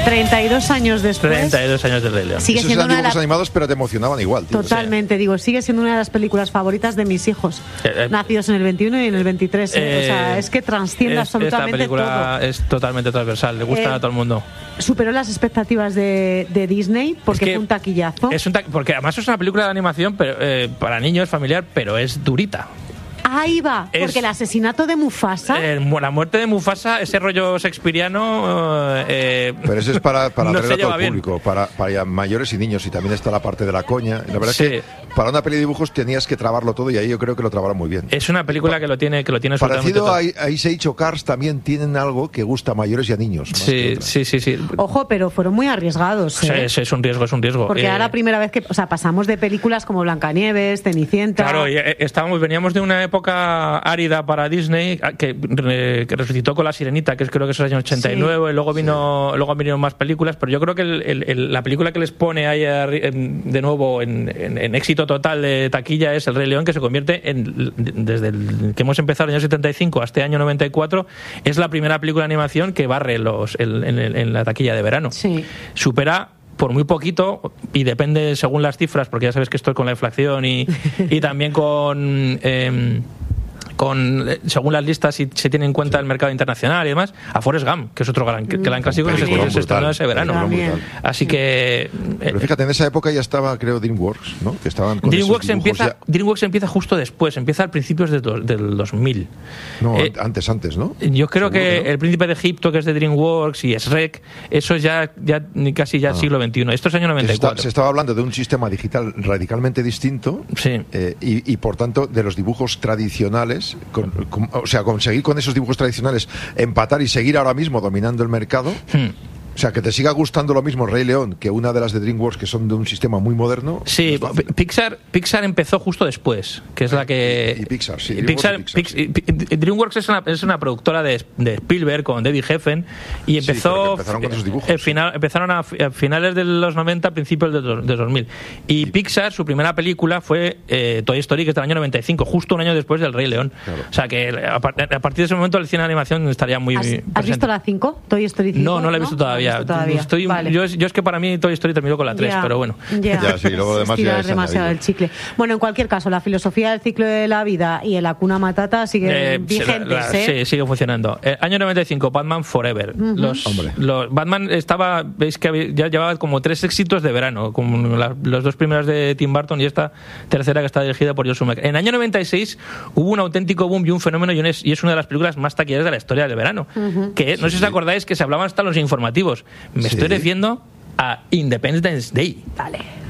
32 años después. 32 años de Rey León. Sigue Esos siendo eran una de dibujos las... animados, pero te emocionaban igual, tío. Totalmente, digo, sigue siendo una de las películas favoritas de mis hijos, nacidos en el 21 y en el 23. O sea, es que transciende absolutamente esta película todo. es totalmente transversal, le gusta a todo el mundo. Superó las expectativas de Disney porque fue un taquillazo. Porque además es una película de animación pero, para niños, familiar, pero es durita. Ahí va, porque el asesinato de Mufasa... la muerte de Mufasa, ese rollo shakespeariano... pero eso es para no atraer a todo el bien. público, para mayores y niños, y también está la parte de la coña. La verdad es que para una peli de dibujos tenías que trabarlo todo, y ahí yo creo que lo trabaron muy bien. Es una película que lo tiene absolutamente parecido todo. a Ice Age o Cars, también tienen algo que gusta a mayores y a niños. Sí. Ojo, pero fueron muy arriesgados. Es un riesgo. Porque era la primera vez que pasamos de películas como Blancanieves, Cenicienta... Claro, veníamos de una época árida para Disney que resucitó con La Sirenita, que creo que es el año 89, y luego vinieron más películas, pero yo creo que la película que les pone ahí de nuevo en éxito total de taquilla es El Rey León, que se convierte desde que hemos empezado en el año 75 hasta el año 94, es la primera película de animación que barre en la taquilla de verano. Sí. Supera por muy poquito, y depende según las cifras, porque ya sabes que esto es con la inflación y también según las listas, si se tiene en cuenta el mercado internacional y demás, a Forrest Gump, que es otro gran clásico que se estrenó ese verano. Así que... Pero fíjate, en esa época ya estaba, creo, DreamWorks, ¿no? Que estaban con DreamWorks empieza justo después, empieza a principios del 2000. No, antes, ¿no? Yo creo que El Príncipe de Egipto, que es de DreamWorks, y Shrek, eso ya casi siglo XXI. Esto es año 94. Se estaba hablando de un sistema digital radicalmente distinto, y por tanto de los dibujos tradicionales. Conseguir con esos dibujos tradicionales empatar y seguir ahora mismo dominando el mercado. O sea, que te siga gustando lo mismo Rey León que una de las de DreamWorks, que son de un sistema muy moderno. Sí, Pixar empezó justo después, que es la que... Y Pixar, sí. DreamWorks es una productora de Spielberg con David Geffen, y empezaron con esos dibujos. Empezaron a finales de los 90, principios de 2000. Y Pixar, su primera película fue Toy Story, que es del año 95, justo un año después del Rey León. Claro. O sea, que a partir de ese momento el cine de animación estaría muy presente. ¿Has visto la 5? ¿Toy Story 5? No la he visto todavía. Vale. Yo es que para mí Toy Story terminó con la 3, pero bueno. Sí, luego demás ya es demasiado el chicle. Bueno, en cualquier caso, la filosofía del ciclo de la vida y el Hakuna Matata siguen vigentes, Sí, sigue funcionando. Año 95, Batman Forever. Batman veis que ya llevaba como 3 éxitos de verano, como los 2 primeros de Tim Burton y esta tercera que está dirigida por Joe Schumacher. En año 96 hubo un auténtico boom y un fenómeno, y es una de las películas más taquilleras de la historia del verano. Que no sé si os acordáis que se hablaban hasta los informativos. Me estoy refiriendo a Independence Day. Vale.